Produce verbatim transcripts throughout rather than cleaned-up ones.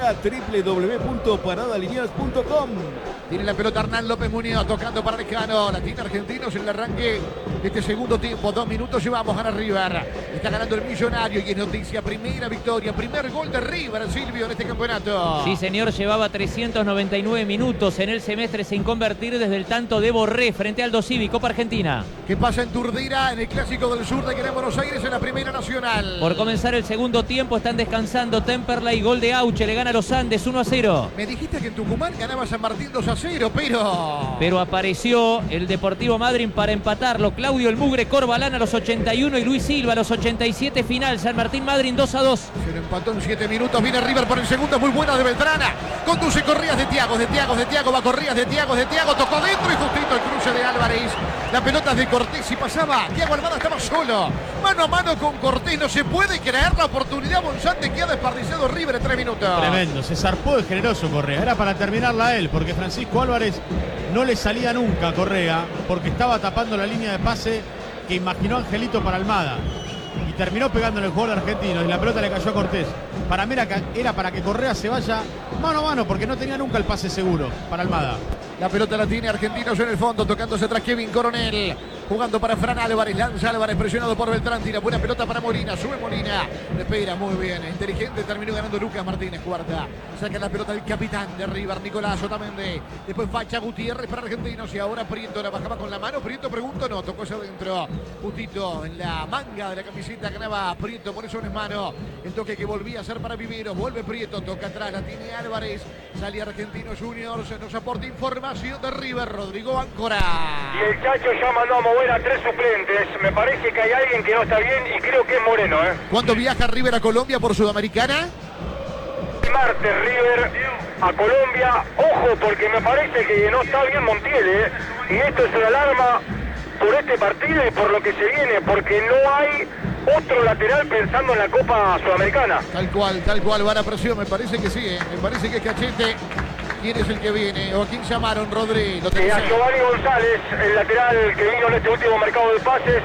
Entra a doble u doble u doble u punto parada lineal punto com. Tiene la pelota Hernán López Muñoz tocando para Lescano. La tiene Argentinos en el arranque de este segundo tiempo. Dos minutos llevamos, gana River. Está ganando el Millonario y es noticia. Primera victoria, primer gol de River, Silvio, en este campeonato. Sí, señor, llevaba trescientos noventa y nueve minutos en el semestre sin convertir desde el tanto de Borré frente al Aldo Civi, Copa Argentina. ¿Qué pasa en Turdera, en el Clásico del Sur de Gran Buenos Aires, en la Primera Nacional? Por comenzar el segundo tiempo están descansando Temperley, gol de Auche, le gana a los Andes uno a cero. Me dijiste que en Tucumán ganaba San Martín dos a cero, pero... Pero apareció el Deportivo Madryn para empatarlo. Claudio El Mugre Corbalán a los ochenta y uno y Luis Silva a los ochenta y siete, final. San Martín Madryn dos a dos. Se lo empató en siete minutos. Viene River por el segundo, muy buena de Beltrana. Conduce Corrías de Tiago, de Tiago, de Tiago, va Corrías de Tiago, de Tiago, tocó dentro y justito el cruce de Álvarez. La pelota es de Cortés y pasaba. Tiago Almada estaba solo. Mano a mano con Cortés. No se puede creer la oportunidad Monzante que ha desperdiciado River en tres minutos. Tremendo. Se zarpó de generoso Correa. Era para terminarla él, porque Francisco Álvarez no le salía nunca a Correa, porque estaba tapando la línea de pase que imaginó Angelito para Almada. Y terminó pegándole el jugador argentino y la pelota le cayó a Cortés. Para mí era, era para que Correa se vaya mano a mano, porque no tenía nunca el pase seguro para Almada. La pelota la tiene Argentinos en el fondo, tocándose atrás Kevin Coronel, jugando para Fran Álvarez, lanza Álvarez presionado por Beltrán, tira buena pelota para Molina, sube Molina, le espera muy bien, inteligente, terminó ganando Lucas Martínez, cuarta, saca la pelota del capitán de River, Nicolás Otamendi, después Facha Gutiérrez para Argentinos y ahora Prieto la bajaba con la mano, Prieto pregunto, no, tocó hacia adentro, justito en la manga de la camiseta, ganaba Prieto, por eso no es mano, el toque que volvía a ser para Viveros, vuelve Prieto, toca atrás, la tiene Álvarez, sale Argentinos Juniors, nos aporta información de River, Rodrigo Áncora. Y el Chacho ya mandó a mover a tres suplentes. Me parece que hay alguien que no está bien y creo que es Moreno, ¿eh? ¿Cuándo viaja River a Colombia por Sudamericana? El martes River a Colombia. Ojo, porque me parece que no está bien Montiel, ¿eh? Y esto es una alarma por este partido y por lo que se viene, porque no hay otro lateral pensando en la Copa Sudamericana. Tal cual, tal cual, va la presión, me parece que sí, ¿eh? Me parece que es Cachete. ¿Quién es el que viene? ¿O a quién llamaron, Rodri? Lo Y a Giovanni González, el lateral que vino en este último mercado de pases,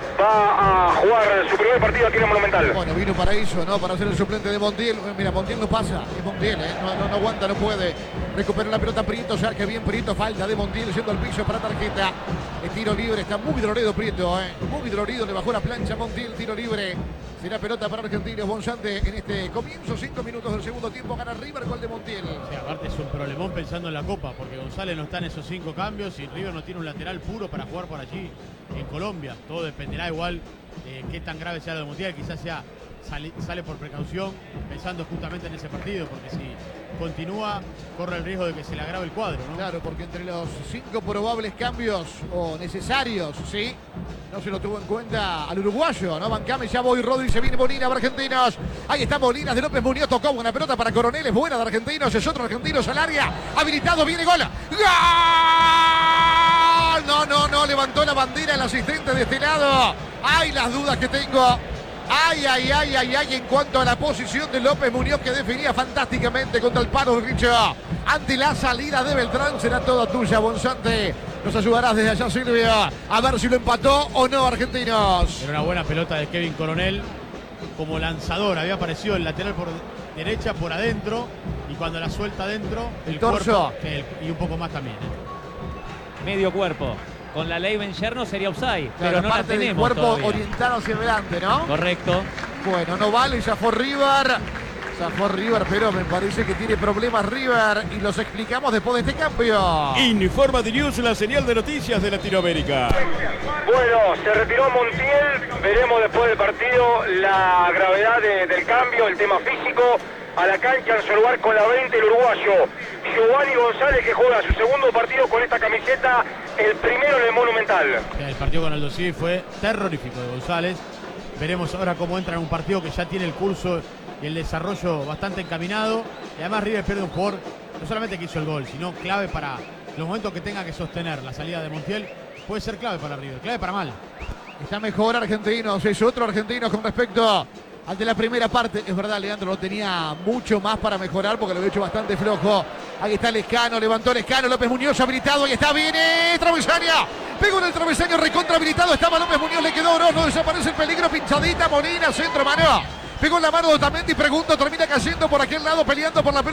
va a jugar su primer partido aquí en el Monumental. Bueno, vino para eso, ¿no? Para ser el suplente de Montiel. Mira, Montiel no pasa, es Montiel, ¿eh? No, no, no aguanta, no puede. Recupera la pelota Prieto, ya que bien Prieto, falta de Montiel, yendo al piso para tarjeta. El tiro libre, está muy dolorido Prieto, ¿eh? Muy dolorido, le bajó la plancha a Montiel, tiro libre. Será pelota para Argentinos, Monzante en este comienzo, cinco minutos del segundo tiempo, gana River, gol de Montiel. Sí, aparte es un problemón pensando en la Copa, porque González no está en esos cinco cambios y River no tiene un lateral puro para jugar por allí en Colombia. Todo dependerá igual de qué tan grave sea lo de Montiel, quizás sea sale, sale por precaución, pensando justamente en ese partido, porque si continúa, corre el riesgo de que se le agrave el cuadro, ¿no? Claro, porque entre los cinco probables cambios o necesarios, ¿sí? No se lo tuvo en cuenta al uruguayo, ¿no? Bancame, ya voy, Rodri, se viene Molina para Argentinos. Ahí está Molina de López Muñoz, tocó una pelota para Coronel, es buena de Argentinos, es otro Argentinos al área, habilitado, viene gol. ¡Gol! No, no, no, levantó la bandera el asistente de este lado. Ay, las dudas que tengo. Ay, ay, ay, ay, ay, en cuanto a la posición de López Muñoz, que definía fantásticamente contra el palo de Richo. Ante la salida de Beltrán, será toda tuya, Monzante. Nos ayudarás desde allá, Silvia, a ver si lo empató o no Argentinos. Era una buena pelota de Kevin Coronel como lanzador. Había aparecido el lateral por derecha, por adentro, y cuando la suelta adentro, el, el torso. Cuerpo, el, y un poco más también, ¿eh? Medio cuerpo. Con la ley Bencherno sería offside, Claro, pero no la parte tenemos del cuerpo todavía. orientado hacia adelante, ¿no? Correcto. Bueno, no vale, ya fue River. Ya fue River, pero me parece que tiene problemas River y los explicamos después de este cambio. Informa de News, la señal de noticias de Latinoamérica. Bueno, se retiró Montiel, veremos después del partido la gravedad de, del cambio, el tema físico. A la cancha en su lugar con la veinte el uruguayo Giovanni González, que juega su segundo partido con esta camiseta, el primero en el Monumental. El partido con Aldo Civi fue terrorífico de González. Veremos ahora cómo entra en un partido que ya tiene el curso y el desarrollo bastante encaminado. Y además River pierde un jugador, no solamente que hizo el gol, sino clave para los momentos que tenga que sostener la salida de Montiel. Puede ser clave para River, clave para mal. Está mejor Argentinos, es otro Argentinos con respecto al de la primera parte. Es verdad, Leandro no tenía mucho más para mejorar porque lo había hecho bastante flojo. Ahí está Lescano, levantó Lescano, López Muñoz habilitado, ahí está, viene travesaño, pegó en el travesaño, recontra habilitado, estaba López Muñoz, le quedó oro, no desaparece el peligro, pinchadita, Molina, centro, mano, pegó en la mano de Otamendi, pregunto, termina cayendo por aquel lado, peleando por la pelota.